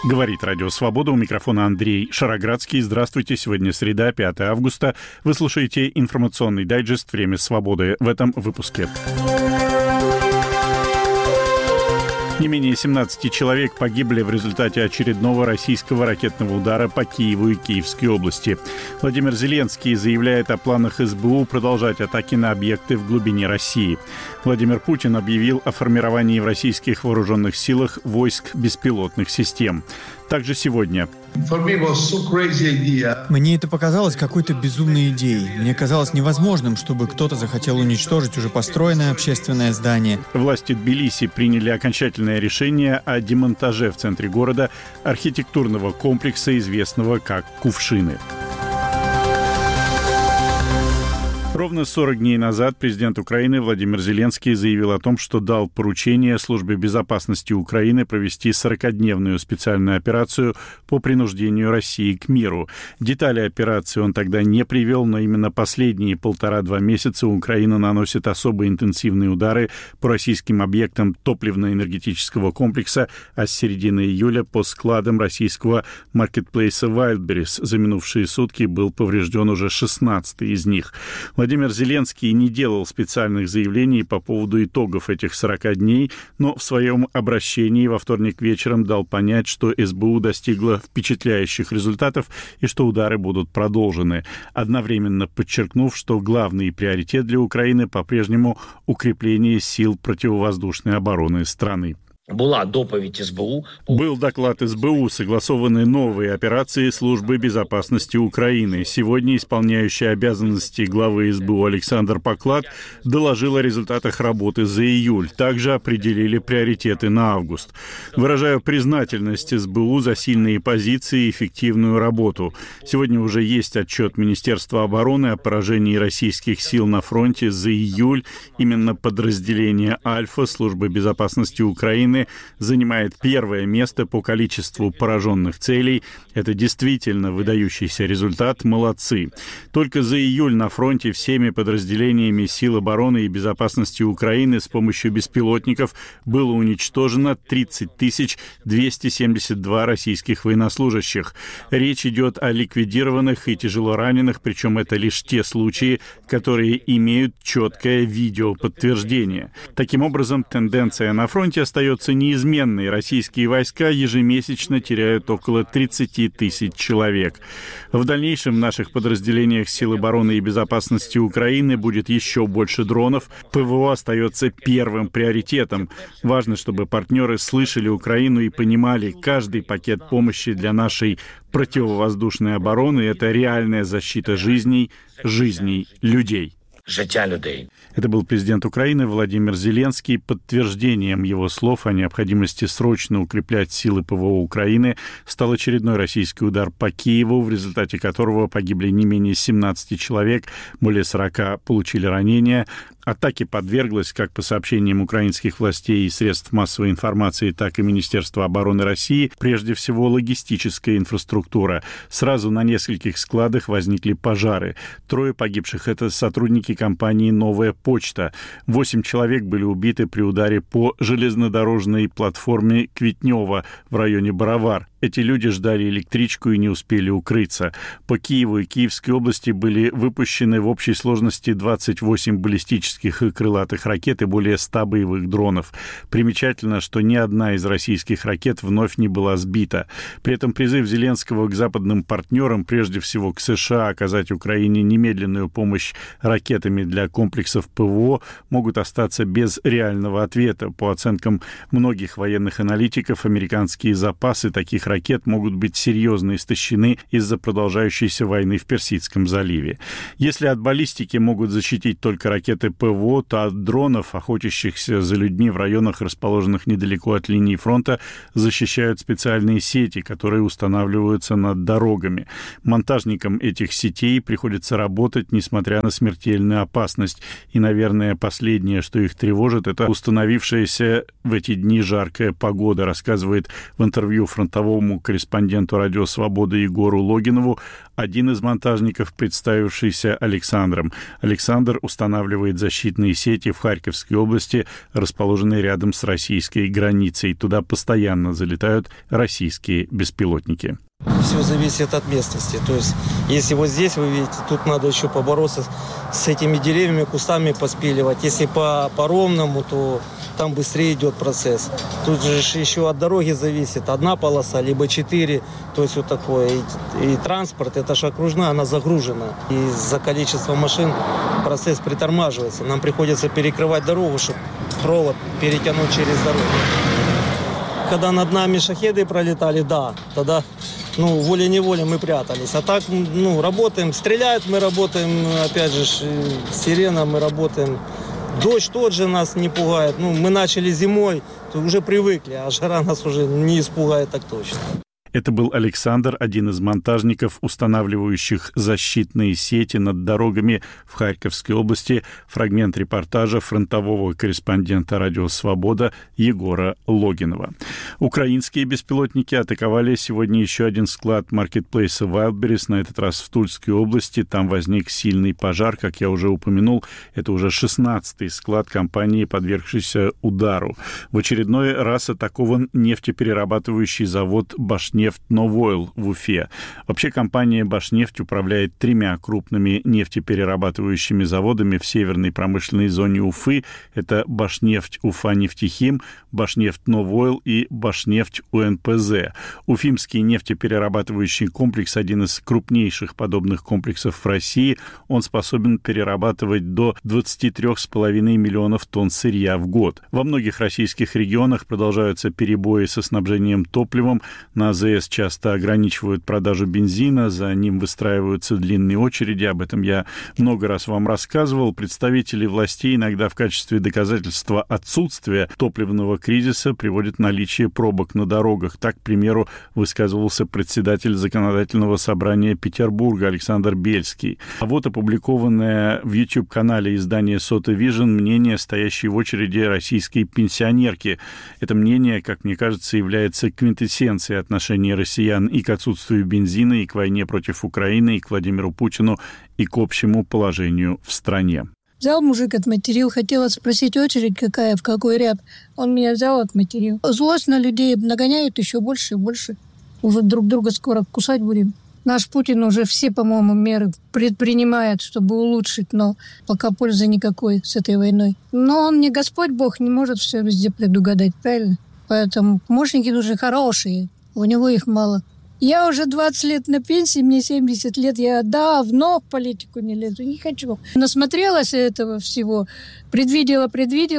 Говорит Радио Свобода. У микрофона Андрей Шароградский. Здравствуйте. Сегодня среда, 5 августа. Вы слушаете информационный дайджест «Время свободы». В этом выпуске. Не менее 17 человек погибли в результате очередного российского ракетного удара по Киеву и Киевской области. Владимир Зеленский заявляет о планах СБУ продолжать атаки на объекты в глубине России. Владимир Путин объявил о формировании в российских вооруженных силах войск беспилотных систем. Также сегодня. Мне это показалось какой-то безумной идеей. Мне казалось невозможным, чтобы кто-то захотел уничтожить уже построенное общественное здание. Власти Тбилиси приняли окончательное решение о демонтаже в центре города архитектурного комплекса, известного как «Кувшины». Ровно 40 дней назад президент Украины Владимир Зеленский заявил о том, что дал поручение Службе безопасности Украины провести 40-дневную специальную операцию по принуждению России к миру. Детали операции он тогда не привел, но именно последние 1,5-2 месяца Украина наносит особо интенсивные удары по российским объектам топливно-энергетического комплекса, а с середины июля по складам российского маркетплейса Wildberries. За минувшие сутки был поврежден уже 16-й из них. Владимир Зеленский не делал специальных заявлений по поводу итогов этих 40 дней, но в своем обращении во вторник вечером дал понять, что СБУ достигла впечатляющих результатов и что удары будут продолжены, одновременно подчеркнув, что главный приоритет для Украины по-прежнему укрепление сил противовоздушной обороны страны. Был доклад СБУ, согласованы новые операции Службы безопасности Украины. Сегодня исполняющий обязанности главы СБУ Александр Поклад доложил о результатах работы за июль. Также определили приоритеты на август. Выражаю признательность СБУ за сильные позиции и эффективную работу. Сегодня уже есть отчет Министерства обороны о поражении российских сил на фронте за июль. Именно подразделение «Альфа» Службы безопасности Украины занимает первое место по количеству пораженных целей. Это действительно выдающийся результат. Молодцы. Только за июль на фронте всеми подразделениями сил обороны и безопасности Украины с помощью беспилотников было уничтожено 30 272 российских военнослужащих. Речь идет о ликвидированных и тяжело раненых, причем это лишь те случаи, которые имеют четкое видеоподтверждение. Таким образом, тенденция на фронте остается неизменной. Российские войска ежемесячно теряют около 30 тысяч человек. В дальнейшем в наших подразделениях сил обороны и безопасности Украины будет еще больше дронов. ПВО остается первым приоритетом. Важно, чтобы партнеры слышали Украину и понимали, каждый пакет помощи для нашей противовоздушной обороны — это реальная защита жизней людей. Это был президент Украины Владимир Зеленский. Подтверждением его слов о необходимости срочно укреплять силы ПВО Украины стал очередной российский удар по Киеву, в результате которого погибли не менее 17 человек, более 40 получили ранения. Атаке подверглась, как по сообщениям украинских властей и средств массовой информации, так и Министерства обороны России, прежде всего логистическая инфраструктура. Сразу на нескольких складах возникли пожары. 3 погибших — это сотрудники компании «Новая почта». 8 человек были убиты при ударе по железнодорожной платформе Квитнева в районе Боровар. Эти люди ждали электричку и не успели укрыться. По Киеву и Киевской области были выпущены в общей сложности 28 баллистических и крылатых ракет и более 100 боевых дронов. Примечательно, что ни одна из российских ракет вновь не была сбита. При этом призыв Зеленского к западным партнерам, прежде всего к США, оказать Украине немедленную помощь ракетами для комплексов ПВО, могут остаться без реального ответа. По оценкам многих военных аналитиков, американские запасы таких ракет могут быть серьезно истощены из-за продолжающейся войны в Персидском заливе. Если от баллистики могут защитить только ракеты ПВО, то от дронов, охотящихся за людьми в районах, расположенных недалеко от линии фронта, защищают специальные сети, которые устанавливаются над дорогами. Монтажникам этих сетей приходится работать, несмотря на смертельную опасность. И, наверное, последнее, что их тревожит, это установившаяся в эти дни жаркая погода, рассказывает в интервью фронтовому фронтовому корреспонденту «Радио Свобода» Егору Логинову один из монтажников, представившийся Александром. Александр устанавливает защитные сети в Харьковской области, расположенные рядом с российской границей. Туда постоянно залетают российские беспилотники. Все зависит от местности. То есть, если вот здесь, вы видите, тут надо еще побороться с этими деревьями, кустами поспиливать. Если по ровному, то там быстрее идет процесс. Тут же еще от дороги зависит. Одна полоса, либо 4. То есть вот такое. И транспорт, это же окружная, она загружена. И из-за количества машин процесс притормаживается. Нам приходится перекрывать дорогу, чтобы провод перетянуть через дорогу. Когда над нами шахеды пролетали, да, тогда волей-неволей мы прятались. А так, работаем, стреляют, мы работаем, опять же, сирена, мы работаем. Дождь тот же нас не пугает. Мы начали зимой, то уже привыкли, а жара нас уже не испугает так точно. Это был Александр, один из монтажников, устанавливающих защитные сети над дорогами в Харьковской области. Фрагмент репортажа фронтового корреспондента «Радио Свобода» Егора Логинова. Украинские беспилотники атаковали сегодня еще один склад маркетплейса Wildberries, на этот раз в Тульской области. Там возник сильный пожар, как я уже упомянул. Это уже 16-й склад компании, подвергшийся удару. В очередной раз атакован нефтеперерабатывающий завод «Башнефть Новойл» в Уфе. Вообще компания «Башнефть» управляет 3 крупными нефтеперерабатывающими заводами в северной промышленной зоне Уфы. Это «Башнефть Уфа-Нефтехим», «Башнефть Новойл» и «Башнефть УНПЗ». Уфимский нефтеперерабатывающий комплекс – один из крупнейших подобных комплексов в России. Он способен перерабатывать до 23,5 миллионов тонн сырья в год. Во многих российских регионах продолжаются перебои со снабжением топливом. На АЗС часто ограничивают продажу бензина, за ним выстраиваются длинные очереди, об этом я много раз вам рассказывал. Представители властей иногда в качестве доказательства отсутствия топливного кризиса приводят наличие пробок на дорогах. Так, к примеру, высказывался председатель Законодательного собрания Петербурга Александр Бельский. А вот опубликованное в YouTube-канале издания Сота Vision мнение стоящей в очереди российской пенсионерки. Это мнение, как мне кажется, является квинтэссенцией отношения россиян и к отсутствию бензина, и к войне против Украины, и к Владимиру Путину, и к общему положению в стране. Взял мужик, отматерил, хотела спросить очередь какая, в какой ряд. Он меня взял, отматерил. Злость на людей нагоняют еще больше и больше. Уже друг друга скоро кусать будем. Наш Путин уже все, по-моему, меры предпринимает, чтобы улучшить, но пока пользы никакой с этой войной. Но он не Господь Бог, не может все везде предугадать, правильно? Поэтому помощники нужны хорошие. У него их мало. Я уже 20 лет на пенсии, мне 70 лет. Я давно в политику не лезу, не хочу. Насмотрелась этого всего. Предвидела,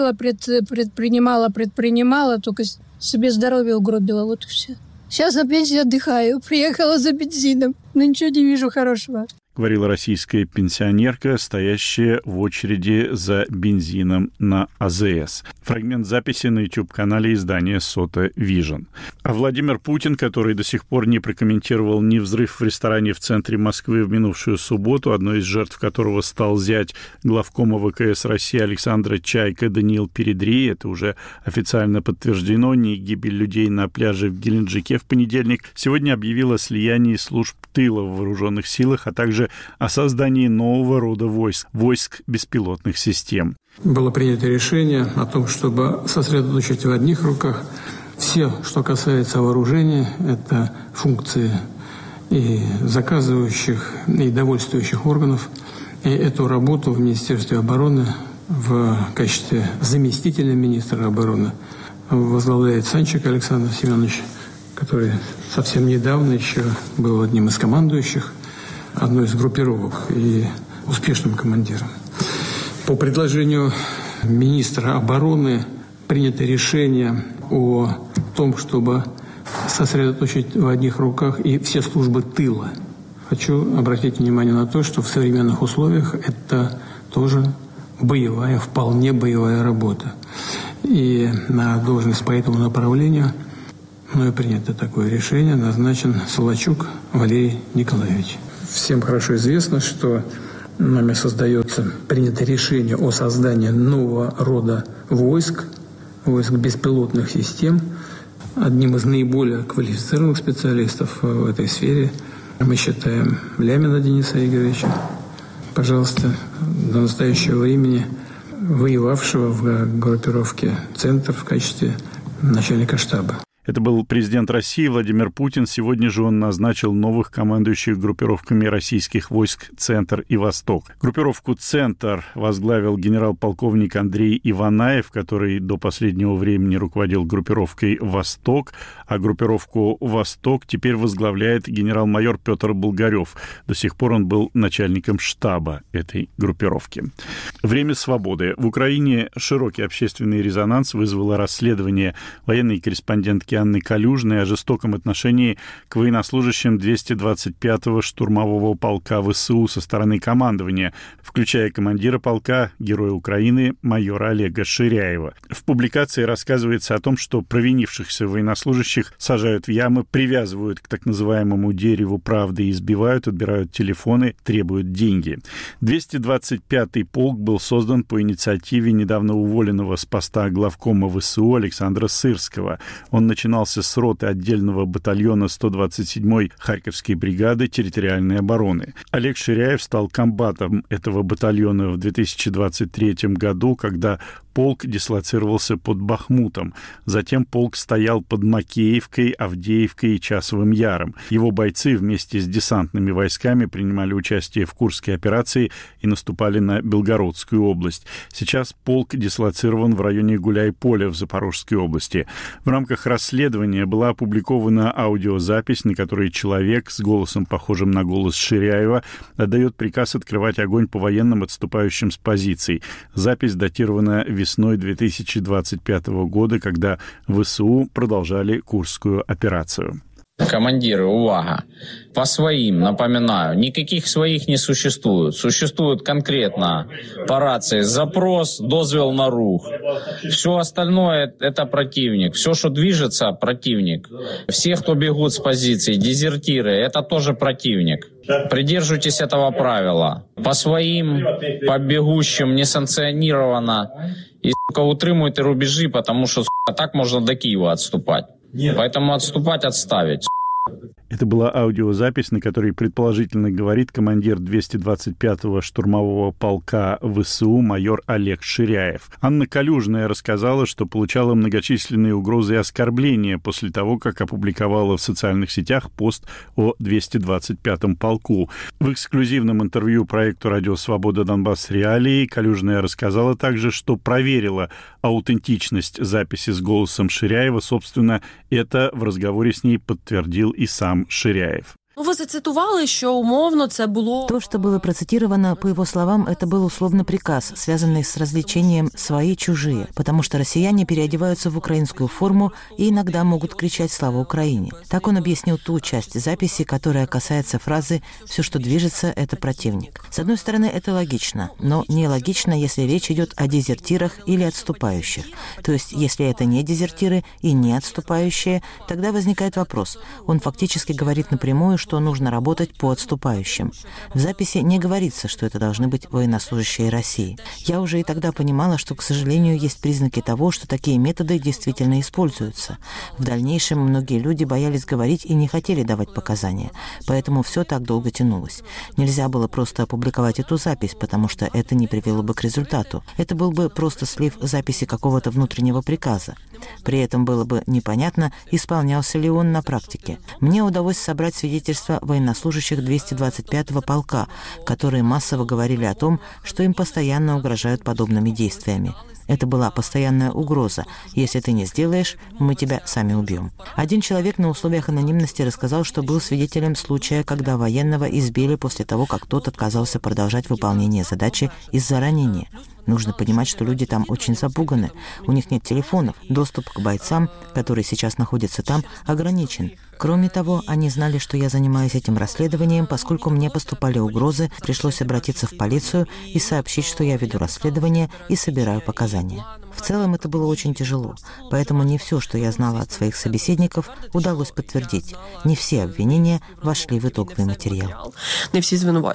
предпринимала, только себе здоровье угробила. Вот и все. Сейчас на пенсии отдыхаю. Приехала за бензином, но ничего не вижу хорошего. Говорила российская пенсионерка, стоящая в очереди за бензином на АЗС. Фрагмент записи на YouTube-канале издания Сота Vision. А Владимир Путин, который до сих пор не прокомментировал ни взрыв в ресторане в центре Москвы в минувшую субботу, одной из жертв которого стал зять главкома ВКС России Александра Чайка Даниил Передри, это уже официально подтверждено, ни гибель людей на пляже в Геленджике в понедельник, сегодня объявил о слиянии служб тыла в вооруженных силах, а также о создании нового рода войск беспилотных систем. Было принято решение о том, чтобы сосредоточить в одних руках все, что касается вооружения, это функции и заказывающих, и довольствующих органов. И эту работу в Министерстве обороны в качестве заместителя министра обороны возглавляет Санчик Александр Семенович, который совсем недавно еще был одним из командующих одной из группировок и успешным командиром. По предложению министра обороны принято решение о том, чтобы сосредоточить в одних руках и все службы тыла. Хочу обратить внимание на то, что в современных условиях это тоже боевая, вполне боевая работа. И на должность по этому направлению мною принято такое решение, назначен Солочук Валерий Николаевич. Всем хорошо известно, что нами принято решение о создании нового рода войск беспилотных систем. одним из наиболее квалифицированных специалистов в этой сфере мы считаем Лямина Дениса Игоревича, пожалуйста, до настоящего времени воевавшего в группировке «Центр» в качестве начальника штаба. Это был президент России Владимир Путин. Сегодня же он назначил новых командующих группировками российских войск «Центр» и «Восток». Группировку «Центр» возглавил генерал-полковник Андрей Иванаев, который до последнего времени руководил группировкой «Восток», а группировку «Восток» теперь возглавляет генерал-майор Петр Болгарев. До сих пор он был начальником штаба этой группировки. Время свободы. В Украине широкий общественный резонанс вызвало расследование военной корреспондентки Анны Калюжной о жестоком отношении к военнослужащим 225-го штурмового полка ВСУ со стороны командования, включая командира полка, героя Украины, майора Олега Ширяева. В публикации рассказывается о том, что провинившихся военнослужащих сажают в ямы, привязывают к так называемому дереву правды, избивают, отбирают телефоны, требуют деньги. 225-й полк был создан по инициативе недавно уволенного с поста главкома ВСУ Александра Сырского. Он начинался с роты отдельного батальона 127-й Харьковской бригады территориальной обороны. Олег Ширяев стал комбатом этого батальона в 2023 году, когда полк дислоцировался под Бахмутом. Затем полк стоял под Макеевкой, Авдеевкой и Часовым Яром. Его бойцы вместе с десантными войсками принимали участие в Курской операции и наступали на Белгородскую область. Сейчас полк дислоцирован в районе Гуляй-Поля в Запорожской области. В рамках расследования была опубликована аудиозапись, на которой человек с голосом, похожим на голос Ширяева, отдает приказ открывать огонь по военным, отступающим с позиций. Запись датирована весной 2025 года, когда ВСУ продолжали Курскую операцию. Командиры, увага! По своим, напоминаю, никаких своих не существует. Существует конкретно по рации запрос, дозвел на рух. Все остальное – это противник. Все, что движется – противник. Все, кто бегут с позиций, дезертиры – это тоже противник. Придерживайтесь этого правила. По своим, по бегущим несанкционированно. И, утримуйте рубежи, потому что, так можно до Киева отступать. Поэтому отступать, отставить. Это была аудиозапись, на которой предположительно говорит командир 225-го штурмового полка ВСУ майор Олег Ширяев. Анна Калюжная рассказала, что получала многочисленные угрозы и оскорбления после того, как опубликовала в социальных сетях пост о 225-м полку. В эксклюзивном интервью проекту «Радио Свобода Донбасс Реалии» Калюжная рассказала также, что проверила аутентичность записи с голосом Ширяева. Собственно, это в разговоре с ней подтвердил и сам Ширяев. Ви зацитували, що умовно це було... То, что было процитировано, по его словам, это был условный приказ, связанный с развлечением «свои-чужие», потому что россияне переодеваются в украинскую форму и иногда могут кричать «Слава Украине». Так он объяснил ту часть записи, которая касается фразы «все, что движется, это противник». С одной стороны, это логично, но нелогично, если речь идет о дезертирах или отступающих. То есть, если это не дезертиры и не отступающие, тогда возникает вопрос. Он фактически говорит напрямую, что нужно работать по отступающим. В записи не говорится, что это должны быть военнослужащие России. Я уже и тогда понимала, что, к сожалению, есть признаки того, что такие методы действительно используются. В дальнейшем многие люди боялись говорить и не хотели давать показания, поэтому все так долго тянулось. Нельзя было просто опубликовать эту запись, потому что это не привело бы к результату. Это был бы просто слив записи какого-то внутреннего приказа. При этом было бы непонятно, исполнялся ли он на практике. Мне удалось собрать свидетельства военнослужащих 225-го полка, которые массово говорили о том, что им постоянно угрожают подобными действиями. Это была постоянная угроза. Если ты не сделаешь, мы тебя сами убьем. Один человек на условиях анонимности рассказал, что был свидетелем случая, когда военного избили после того, как тот отказался продолжать выполнение задачи из-за ранения. Нужно понимать, что люди там очень запуганы. У них нет телефонов. Доступ к бойцам, которые сейчас находятся там, ограничен. Кроме того, они знали, что я занимаюсь этим расследованием, поскольку мне поступали угрозы, пришлось обратиться в полицию и сообщить, что я веду расследование и собираю показания. В целом это было очень тяжело, поэтому не все, что я знала от своих собеседников, удалось подтвердить. Не все обвинения вошли в итоговый материал. Не все звинувачення.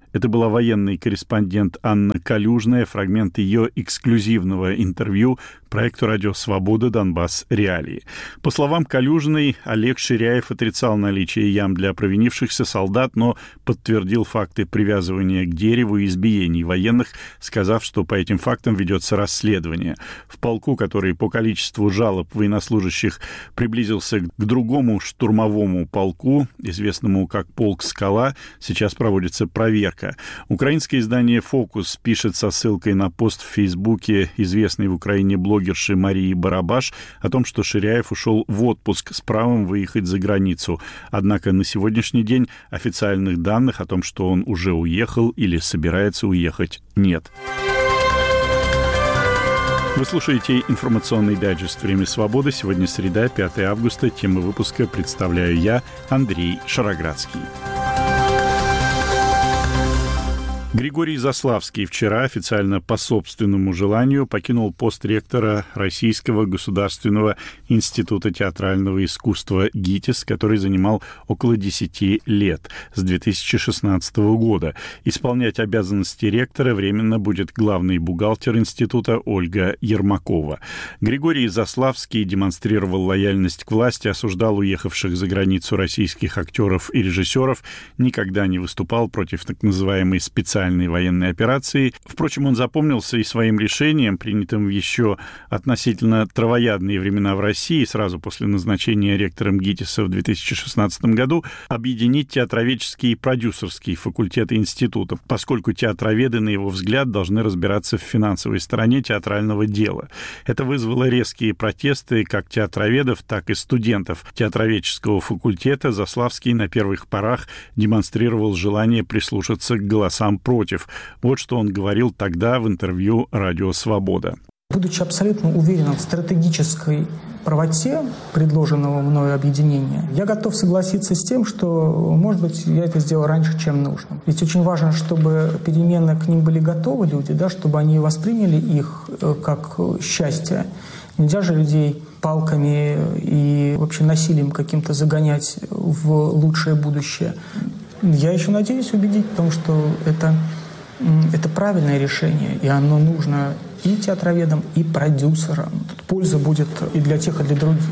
Это была военный корреспондент Анна Калюжная, фрагмент ее эксклюзивного интервью проекту «Радио Свобода. Донбасс. Реалии». По словам Калюжной, Олег Ширяев отрицал наличие ям для провинившихся солдат, но подтвердил факты привязывания к дереву и избиений военных, сказав, что по этим фактам ведется расследование. В полку, который по количеству жалоб военнослужащих приблизился к другому штурмовому полку, известному как полк «Скала», сейчас проводится проверка. Украинское издание «Фокус» пишет со ссылкой на пост в Фейсбуке известной в Украине блогерши Марии Барабаш о том, что Ширяев ушел в отпуск с правом выехать за границу. Однако на сегодняшний день официальных данных о том, что он уже уехал или собирается уехать, нет. Вы слушаете информационный дайджест «Время свободы». Сегодня среда, 5 августа. Тему выпуска представляю я, Андрей Шароградский. Григорий Заславский вчера официально по собственному желанию покинул пост ректора Российского государственного института театрального искусства ГИТИС, который занимал около 10 лет, с 2016 года. Исполнять обязанности ректора временно будет главный бухгалтер института Ольга Ермакова. Григорий Заславский демонстрировал лояльность к власти, осуждал уехавших за границу российских актеров и режиссеров, никогда не выступал против так называемой специальной военной операции. Впрочем, он запомнился и своим решением, принятым в еще относительно травоядные времена в России, сразу после назначения ректором ГИТИСа в 2016 году, объединить театроведческие и продюсерские факультеты института, поскольку театроведы, на его взгляд, должны разбираться в финансовой стороне театрального дела. Это вызвало резкие протесты как театроведов, так и студентов театроведческого факультета. Заславский на первых порах демонстрировал желание прислушаться к голосам против. Вот что он говорил тогда в интервью «Радио Свобода». Будучи абсолютно уверенным в стратегической правоте предложенного мною объединения, я готов согласиться с тем, что, может быть, я это сделал раньше, чем нужно. Ведь очень важно, чтобы перемены к ним были готовы люди, да, чтобы они восприняли их как счастье. Нельзя же людей палками и вообще насилием каким-то загонять в лучшее будущее. Я еще надеюсь убедить в том, что это правильное решение, и оно нужно и театроведам, и продюсерам. Тут польза будет и для тех, и для других.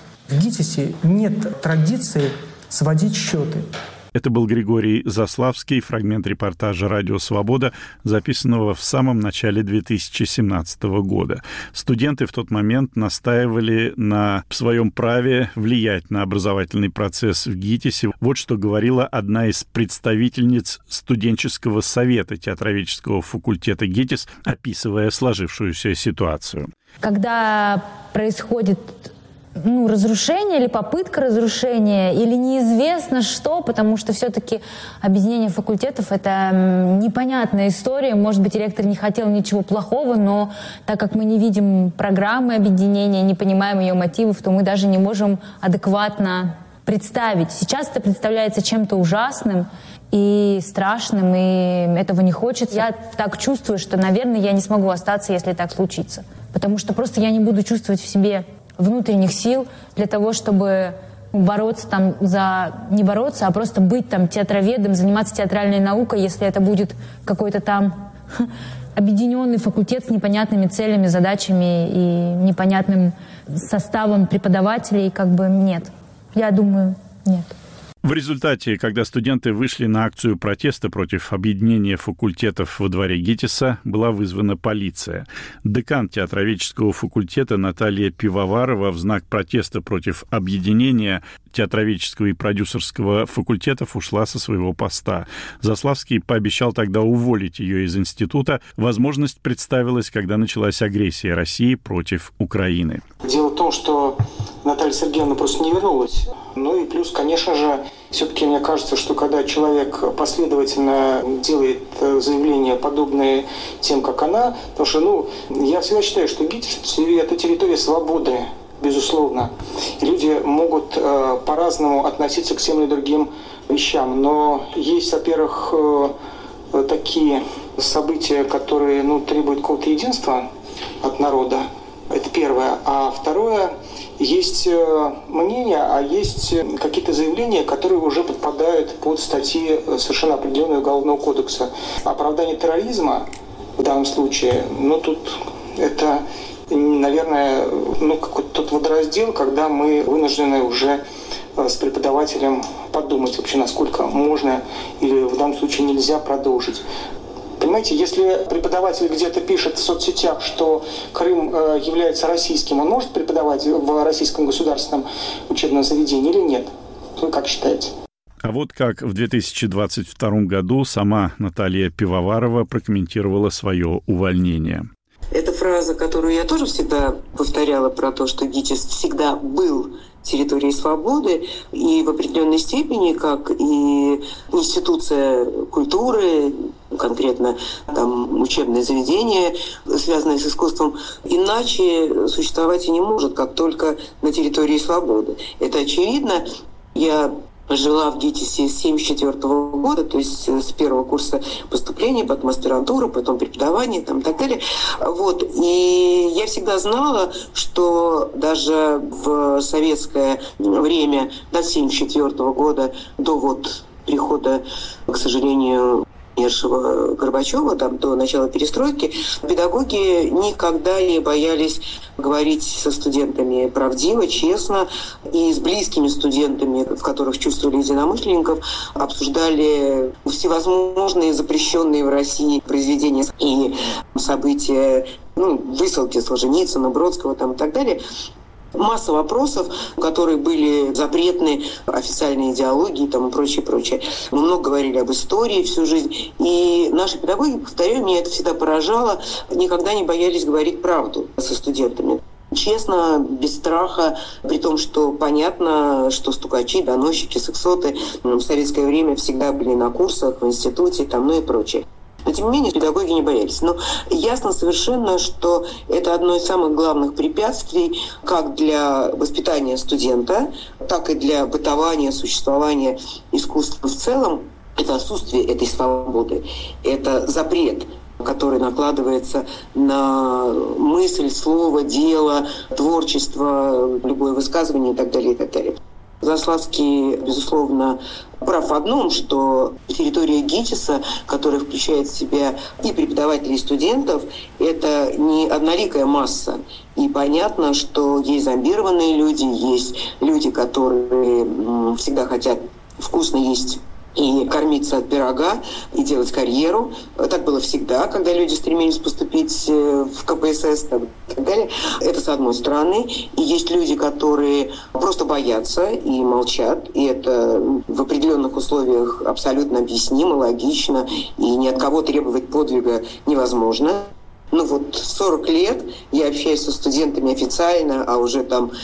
В ГИТИСе нет традиции сводить счеты. Это был Григорий Заславский, фрагмент репортажа «Радио Свобода», записанного в самом начале 2017 года. Студенты в тот момент настаивали на своем праве влиять на образовательный процесс в ГИТИСе. Вот что говорила одна из представительниц студенческого совета театроведческого факультета ГИТИС, описывая сложившуюся ситуацию. Когда происходит разрушение или попытка разрушения, или неизвестно что, потому что все-таки объединение факультетов — это непонятная история. Может быть, ректор не хотел ничего плохого, но так как мы не видим программы объединения, не понимаем ее мотивов, то мы даже не можем адекватно представить. Сейчас это представляется чем-то ужасным и страшным, и этого не хочется. Я так чувствую, что, наверное, я не смогу остаться, если так случится. Потому что просто я не буду чувствовать в себе внутренних сил для того, чтобы бороться там не бороться, а просто быть там театроведом, заниматься театральной наукой, если это будет какой-то там объединенный факультет с непонятными целями, задачами и непонятным составом преподавателей, нет. Я думаю, нет. В результате, когда студенты вышли на акцию протеста против объединения факультетов во дворе ГИТИСа, была вызвана полиция. Декан театроведческого факультета Наталья Пивоварова в знак протеста против объединения театроведческого и продюсерского факультетов ушла со своего поста. Заславский пообещал тогда уволить ее из института. Возможность представилась, когда началась агрессия России против Украины. Дело в том, что Наталья Сергеевна просто не вернулась. Ну и плюс, конечно же, все-таки мне кажется, что когда человек последовательно делает заявления, подобные тем, как она, потому что, я всегда считаю, что ГИТИС – это территория свободы, безусловно. И люди могут по-разному относиться к тем или другим вещам, но есть, во-первых, такие события, которые требуют какого-то единства от народа. Это первое. А второе, есть мнения, а есть какие-то заявления, которые уже подпадают под статьи совершенно определенного Уголовного кодекса. Оправдание терроризма в данном случае, тут это, наверное, какой-то тот водораздел, когда мы вынуждены уже с преподавателем подумать вообще, насколько можно или в данном случае нельзя продолжить. Понимаете, если преподаватель где-то пишет в соцсетях, что Крым является российским, он может преподавать в российском государственном учебном заведении или нет? Вы как считаете? А вот как в 2022 году сама Наталья Пивоварова прокомментировала свое увольнение. Это фраза, которую я тоже всегда повторяла про то, что ГИТИС всегда был территорией свободы, и в определенной степени, как и институция культуры, конкретно там учебное заведение, связанное с искусством, иначе существовать и не может, как только на территории свободы. Это очевидно. Я жила в ГИТИСе с 1974 года, то есть с первого курса поступления, потом аспирантура, потом преподавание и так далее. И я всегда знала, что даже в советское время, до 1974 года, до прихода, к сожалению, умершего Горбачева, до начала перестройки, педагоги никогда не боялись говорить со студентами правдиво, честно, и с близкими студентами, в которых чувствовали единомышленников, обсуждали всевозможные запрещенные в России произведения и события, высылки Солженицына, Бродского и так далее. Масса вопросов, которые были запретны официальной идеологией и прочее. Мы много говорили об истории всю жизнь. И наши педагоги, повторяю, меня это всегда поражало, никогда не боялись говорить правду со студентами. Честно, без страха, при том, что понятно, что стукачи, доносчики, сексоты в советское время всегда были на курсах, в институте и прочее. Но, тем не менее, педагоги не боялись. Но ясно совершенно, что это одно из самых главных препятствий как для воспитания студента, так и для бытования, существования искусства в целом. Это отсутствие этой свободы, это запрет, который накладывается на мысль, слово, дело, творчество, любое высказывание и так далее, и так далее. Заславский, безусловно, прав в одном, что территория ГИТИСа, которая включает в себя и преподавателей, и студентов, это не одноликая масса. И понятно, что есть зомбированные люди, есть люди, которые всегда хотят вкусно есть и кормиться от пирога, и делать карьеру. Так было всегда, когда люди стремились поступить в КПСС и так далее. Это с одной стороны. И есть люди, которые просто боятся и молчат. И это в определенных условиях абсолютно объяснимо, логично. И ни от кого требовать подвига невозможно. 40 лет я общаюсь со студентами официально, а уже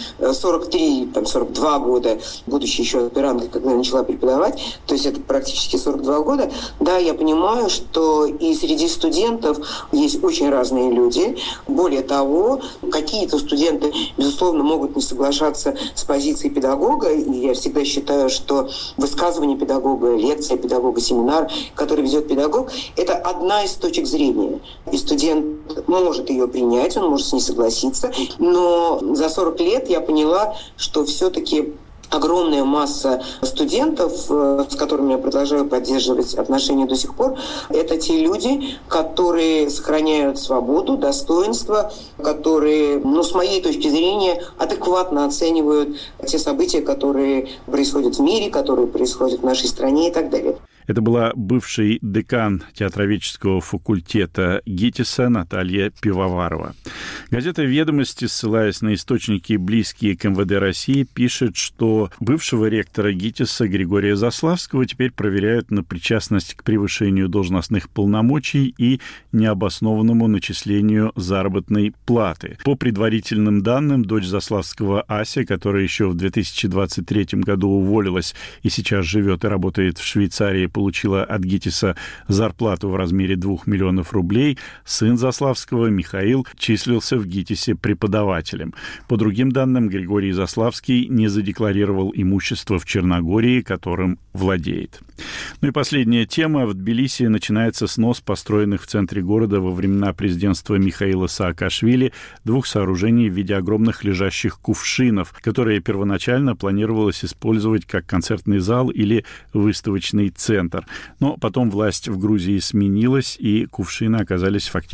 43, 42 года, будучи еще аспиранткой, когда я начала преподавать, то есть это практически 42 года, да, я понимаю, что и среди студентов есть очень разные люди. Более того, какие-то студенты, безусловно, могут не соглашаться с позицией педагога, и я всегда считаю, что высказывание педагога, лекция педагога, семинар, который ведет педагог, это одна из точек зрения. И студент может ее принять, он может с ней согласиться, но за 40 лет я поняла, что все-таки огромная масса студентов, с которыми я продолжаю поддерживать отношения до сих пор, это те люди, которые сохраняют свободу, достоинство, которые, с моей точки зрения, адекватно оценивают те события, которые происходят в мире, которые происходят в нашей стране и так далее. Это была бывший декан театроведческого факультета ГИТИСа Наталья Пивоварова. Газета «Ведомости», ссылаясь на источники, близкие к МВД России, пишет, что бывшего ректора ГИТИСа Григория Заславского теперь проверяют на причастность к превышению должностных полномочий и необоснованному начислению заработной платы. По предварительным данным, дочь Заславского Ася, которая еще в 2023 году уволилась и сейчас живет и работает в Швейцарии получила от ГИТИСа зарплату в размере 2 миллионов рублей. Сын Заславского, Михаил, числился в ГИТИСе преподавателем. По другим данным, Григорий Заславский не задекларировал имущество в Черногории, которым владеет. Ну и последняя тема. В Тбилиси начинается снос построенных в центре города во времена президентства Михаила Саакашвили 2 сооружений в виде огромных лежащих кувшинов, которые первоначально планировалось использовать как концертный зал или выставочный центр. Но потом власть в Грузии сменилась, и кувшины оказались фактически